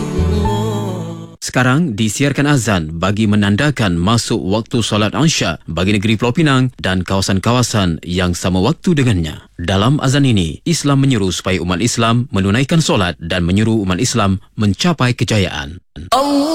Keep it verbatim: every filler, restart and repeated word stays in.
Sekarang disiarkan azan bagi menandakan masuk waktu solat Isya bagi negeri Pulau Pinang dan kawasan-kawasan yang sama waktu dengannya. Dalam azan ini, Islam menyeru supaya umat Islam menunaikan solat dan menyeru umat Islam mencapai kejayaan.